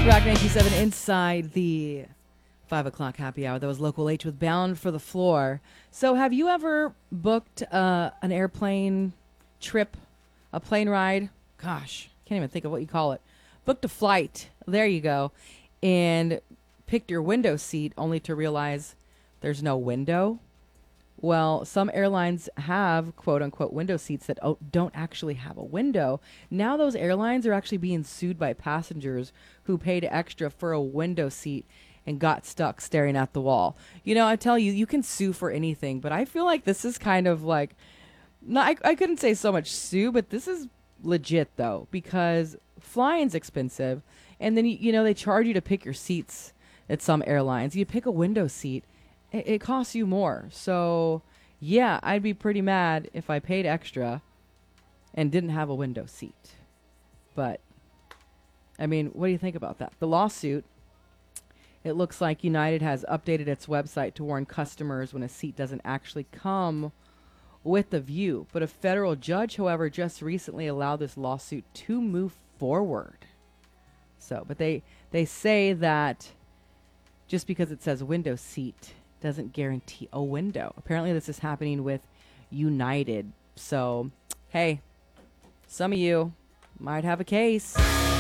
Rock 97 inside the 5 o'clock happy hour. That was Local H with Bound for the Floor. So have you ever booked an airplane trip, a plane ride? Gosh, can't even think of what you call it. Booked a flight. There you go. And picked your window seat only to realize there's no window. Well, some airlines have quote unquote window seats that don't actually have a window. Now those airlines are actually being sued by passengers who paid extra for a window seat and got stuck staring at the wall. You know, I tell you, you can sue for anything, but I feel like this is kind of like, not, I couldn't say so much sue, but this is legit though, because flying's expensive. And then, you know, they charge you to pick your seats at some airlines. You pick a window seat, it costs you more. So, yeah, I'd be pretty mad if I paid extra and didn't have a window seat. But, I mean, what do you think about that? The lawsuit, it looks like United has updated its website to warn customers when a seat doesn't actually come with a view. But a federal judge, however, just recently allowed this lawsuit to move forward. So, but they say that just because it says window seat doesn't guarantee a window. Apparently this is happening with United. So, hey, some of you might have a case.